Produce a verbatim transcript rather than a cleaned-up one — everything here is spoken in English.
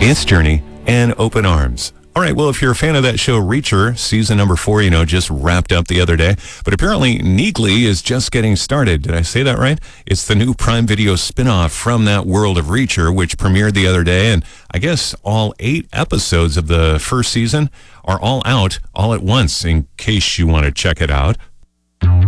Ants Journey, and Open Arms. All right, well, if you're a fan of that show, Reacher, season number four, you know, just wrapped up the other day. But apparently, Neatly is just getting started. Did I say that right? It's the new Prime Video spinoff from that world of Reacher, which premiered the other day. And I guess all eight episodes of the first season are all out all at once, in case you want to check it out.